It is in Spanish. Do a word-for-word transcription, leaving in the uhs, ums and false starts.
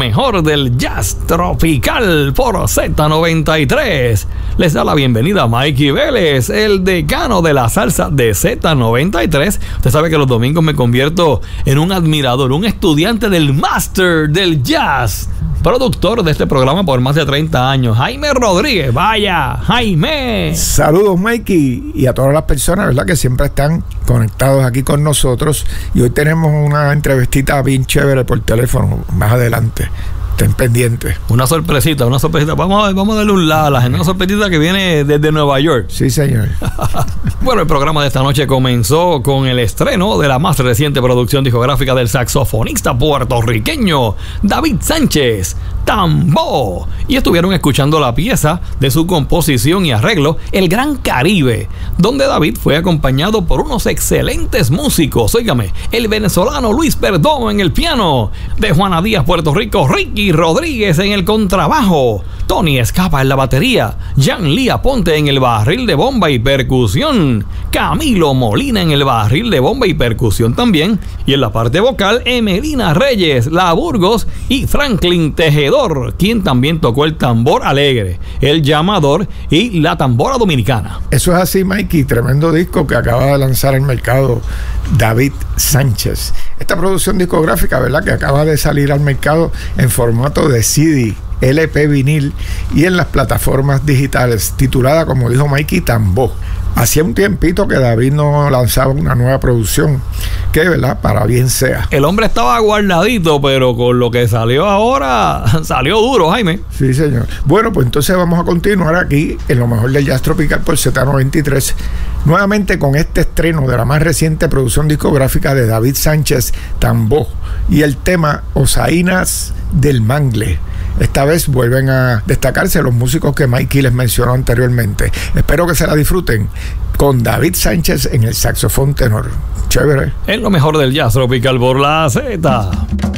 mejor del jazz tropical por Z noventa y tres. Les da la bienvenida a Mikey Vélez, el decano de la salsa de Z noventa y tres. Usted sabe que los domingos me convierto en un admirador, un estudiante del máster del jazz, productor de este programa por más de treinta años, Jaime Rodríguez. Vaya, Jaime. Saludos, Mikey, y a todas las personas, ¿verdad?, que siempre están conectados aquí con nosotros. Y hoy tenemos una entrevistita bien chévere por teléfono más adelante. Estén pendientes. Una sorpresita, una sorpresita. Vamos a, vamos a darle un lado a la gente. Una sorpresita que viene desde Nueva York. Sí, señor. Bueno, el programa de esta noche comenzó con el estreno de la más reciente producción discográfica del saxofonista puertorriqueño David Sánchez, Tambó. Y estuvieron escuchando la pieza de su composición y arreglo, El Gran Caribe, donde David fue acompañado por unos excelentes músicos. Óigame, el venezolano Luis Perdomo en el piano, de Juana Díaz, Puerto Rico, Ricky Rodríguez en el contrabajo, Tony Escapa en la batería, Jan Lee Aponte en el barril de bomba y percusión, Camilo Molina en el barril de bomba y percusión también, y en la parte vocal Emelina Reyes, La Burgos y Franklin Tejedor, quien también tocó el tambor alegre, el llamador y la tambora dominicana. Eso es así, Mikey. Tremendo disco que acaba de lanzar al mercado David Sánchez. Esta producción discográfica, ¿verdad?, que acaba de salir al mercado en formato de C D, L P vinil y en las plataformas digitales, titulada, como dijo Mikey, Tambó. Hacía un tiempito que David no lanzaba una nueva producción, que, ¿verdad?, para bien sea. El hombre estaba guardadito, pero con lo que salió ahora, salió duro, Jaime. Sí, señor. Bueno, pues entonces vamos a continuar aquí en lo mejor del jazz tropical por Z noventa y tres, nuevamente con este estreno de la más reciente producción discográfica de David Sánchez, Tambó, y el tema Osaínas del Mangle. Esta vez vuelven a destacarse los músicos que Mikey les mencionó anteriormente. Espero que se la disfruten con David Sánchez en el saxofón tenor. Chévere. Es lo mejor del jazz tropical por la Z.